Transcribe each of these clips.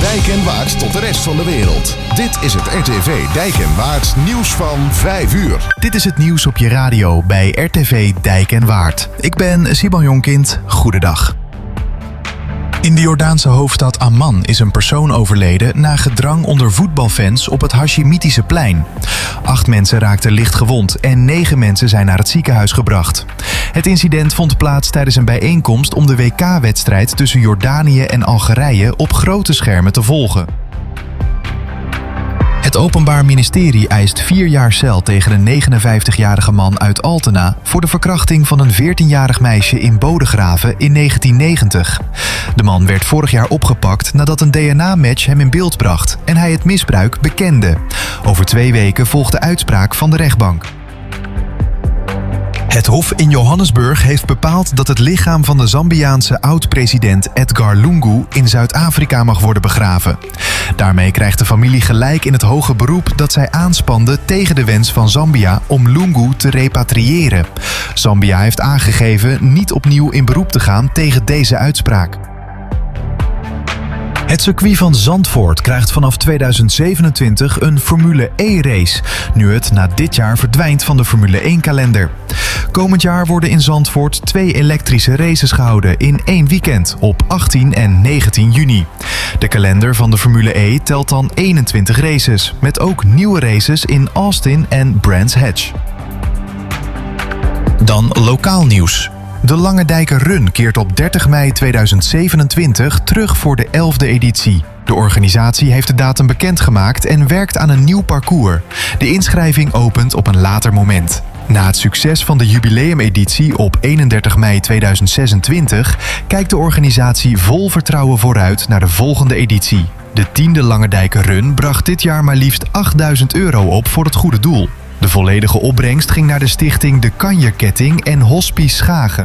Dijk en Waard tot de rest van de wereld. Dit is het RTV Dijk en Waard nieuws van 5 uur. Dit is het nieuws op je radio bij RTV Dijk en Waard. Ik ben Simon Jonkind. Goedendag. In de Jordaanse hoofdstad Amman is een persoon overleden na gedrang onder voetbalfans op het Hashimitische plein. 8 mensen raakten licht gewond en 9 mensen zijn naar het ziekenhuis gebracht. Het incident vond plaats tijdens een bijeenkomst om de WK-wedstrijd tussen Jordanië en Algerije op grote schermen te volgen. Het Openbaar Ministerie eist 4 jaar cel tegen een 59-jarige man uit Altena voor de verkrachting van een 14-jarig meisje in Bodegraven in 1990. De man werd vorig jaar opgepakt nadat een DNA-match hem in beeld bracht en hij het misbruik bekende. Over 2 weken volgt de uitspraak van de rechtbank. Het Hof in Johannesburg heeft bepaald dat het lichaam van de Zambiaanse oud-president Edgar Lungu in Zuid-Afrika mag worden begraven. Daarmee krijgt de familie gelijk in het hoge beroep dat zij aanspande tegen de wens van Zambia om Lungu te repatriëren. Zambia heeft aangegeven niet opnieuw in beroep te gaan tegen deze uitspraak. Het circuit van Zandvoort krijgt vanaf 2027 een Formule E-race, nu het na dit jaar verdwijnt van de Formule 1-kalender. Komend jaar worden in Zandvoort 2 elektrische races gehouden in 1 weekend op 18 en 19 juni. De kalender van de Formule E telt dan 21 races, met ook nieuwe races in Austin en Brands Hatch. Dan lokaal nieuws. De Langendijker Run keert op 30 mei 2027 terug voor de 11e editie. De organisatie heeft de datum bekendgemaakt en werkt aan een nieuw parcours. De inschrijving opent op een later moment. Na het succes van de jubileumeditie op 31 mei 2026 kijkt de organisatie vol vertrouwen vooruit naar de volgende editie. De 10e Langendijker Run bracht dit jaar maar liefst €8.000 op voor het goede doel. De volledige opbrengst ging naar de stichting De Kanjerketting en Hospice Schagen.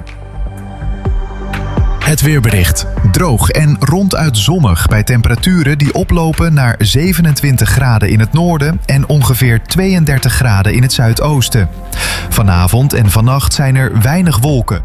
Het weerbericht. Droog en ronduit zonnig bij temperaturen die oplopen naar 27 graden in het noorden en ongeveer 32 graden in het zuidoosten. Vanavond en vannacht zijn er weinig wolken.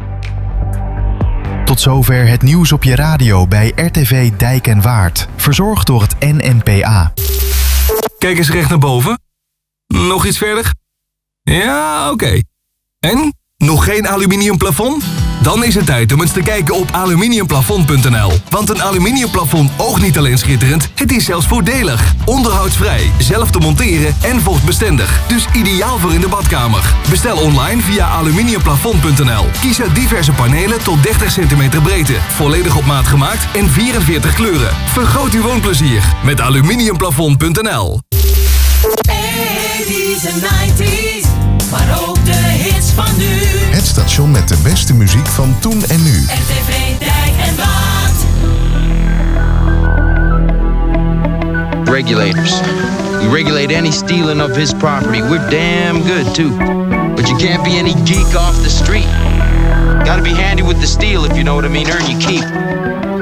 Tot zover het nieuws op je radio bij RTV Dijk en Waard. Verzorgd door het NNPA. Kijk eens recht naar boven. Nog iets verder? Ja, oké. En? Nog geen aluminium plafond? Dan is het tijd om eens te kijken op aluminiumplafond.nl. Want een aluminiumplafond oogt niet alleen schitterend, het is zelfs voordelig. Onderhoudsvrij, zelf te monteren en vochtbestendig. Dus ideaal voor in de badkamer. Bestel online via aluminiumplafond.nl. Kies uit diverse panelen tot 30 cm breedte. Volledig op maat gemaakt en 44 kleuren. Vergroot uw woonplezier met aluminiumplafond.nl. 80s en 90s, maar ook de hits van nu. Het station met de beste muziek van toen en nu. RTV Dijk en Waard. Regulators. We regulate any stealing of his property. We're damn good too. But you can't be any geek off the street. Gotta be handy with the steel if you know what I mean. Earn your keep.